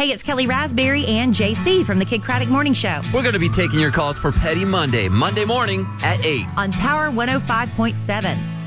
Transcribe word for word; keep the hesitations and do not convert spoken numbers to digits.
Hey, it's Kelly Raspberry and J C from the Kid Craddock Morning Show. We're going to be taking your calls for Petty Monday, Monday morning at eight. On Power one oh five point seven.